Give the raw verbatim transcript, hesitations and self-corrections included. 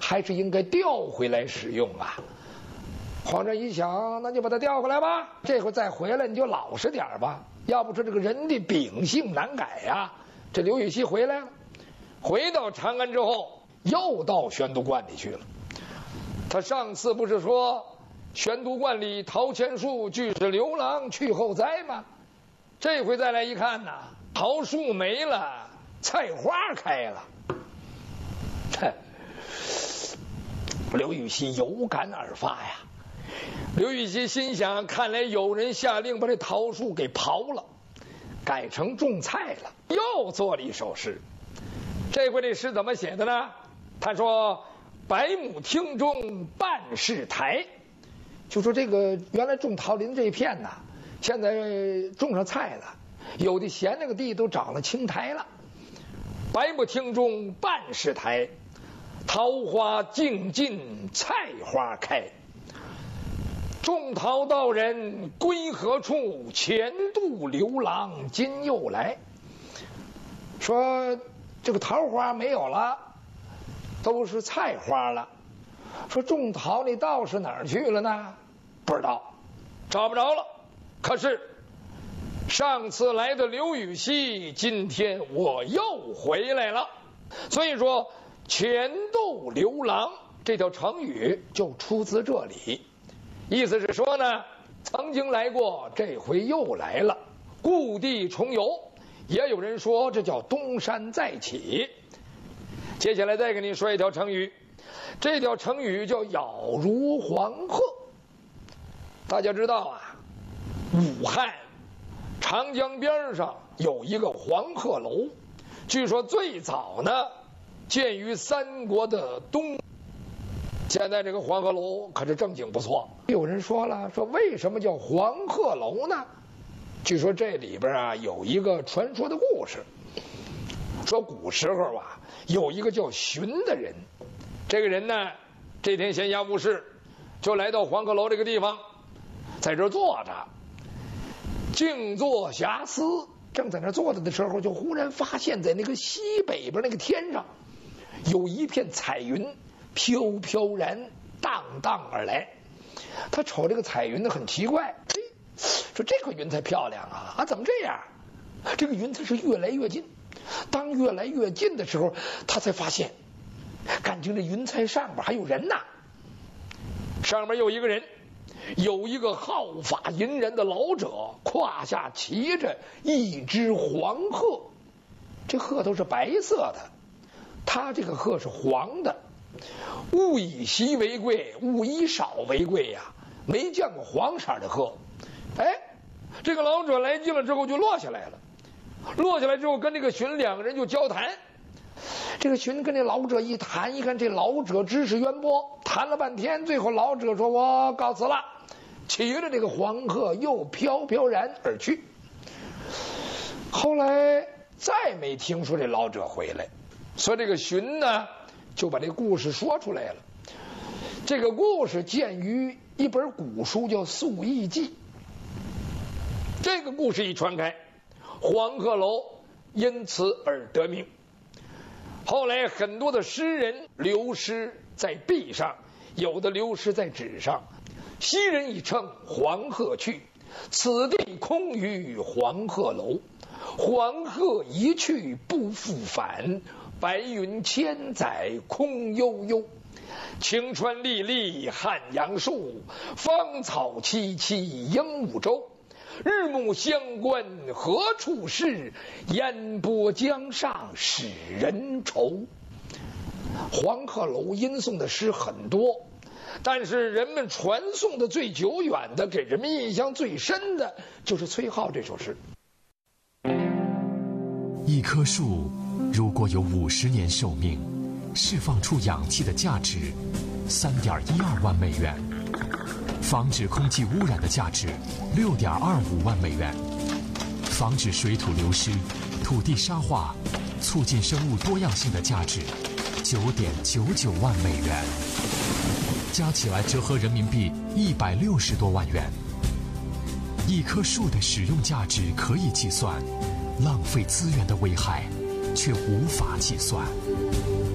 还是应该调回来使用啊。皇上一想，那就把它调回来吧，这回再回来你就老实点吧，要不说这个人的秉性难改呀。这刘禹锡回来了，回到长安之后，又到玄都观里去了。他上次不是说玄都观里桃前树俱是刘郎去后栽吗？这回再来一看呐，桃树没了，菜花开了。刘禹锡有感而发呀。刘禹锡心想，看来有人下令把这桃树给刨了，改成种菜了，又做了一首诗。这回这诗怎么写的呢？他说：百亩汀中半是台，就说这个原来种桃林这一片呐，现在种上菜了，有的闲那个地都长了青苔了。百亩汀中半是台，桃花尽尽菜花开。种桃道人归何处？前度刘郎今又来。说这个桃花没有了，都是菜花了。说种桃那道士哪儿去了呢？不知道，找不着了。可是上次来的刘禹锡，今天我又回来了。所以说前度刘郎这条成语就出自这里，意思是说呢，曾经来过，这回又来了，故地重游。也有人说这叫东山再起。接下来再给你说一条成语，这条成语叫咬如黄鹤。大家知道啊，武汉长江边上有一个黄鹤楼，据说最早呢建于三国的东。现在这个黄鹤楼可是正经不错。有人说了，说为什么叫黄鹤楼呢？据说这里边啊有一个传说的故事，说古时候啊有一个叫荀的人，这个人呢这天闲暇无事，就来到黄鹤楼这个地方，在这坐着静坐遐思。正在那坐着的时候，就忽然发现在那个西北边那个天上有一片彩云飘飘然荡荡而来。他瞅这个彩云呢很奇怪，嘿，说这个云彩漂亮啊，啊怎么这样？这个云彩是越来越近，当越来越近的时候，他才发现感情这云彩上边还有人呐。上面有一个人，有一个好发银人的老者，胯下骑着一只黄鹤，这鹤都是白色的，他这个鹤是黄的。物以稀为贵，物以少为贵呀、啊，没见过黄色的鹤。哎，这个老者来近了之后就落下来了，落下来之后跟这个荀两个人就交谈。这个荀跟这老者一谈，一看这老者知识渊博，谈了半天，最后老者说：“我告辞了。”骑着这个黄鹤又飘飘然而去。后来再没听说这老者回来，所以这个荀呢就把这故事说出来了。这个故事见于一本古书叫《素异记》。这个故事一传开，黄鹤楼因此而得名。后来很多的诗人流诗在壁上，有的流诗在纸上。昔人已乘黄鹤去，此地空余黄鹤楼。黄鹤一去不复返，白云千载空悠悠。晴川历历汉阳树，芳草萋萋鹦鹉洲。日暮乡关何处是？烟波江上使人愁。黄鹤楼吟诵的诗很多，但是人们传颂的最久远的，给人们印象最深的就是崔颢这首诗。 一棵树如果有五十年寿命，释放出氧气的价值三点一二万美元，防止空气污染的价值六点二五万美元，防止水土流失、土地沙化、促进生物多样性的价值九点九九万美元，加起来折合人民币一百六十多万元。一棵树的使用价值可以计算，浪费资源的危害却无法计算。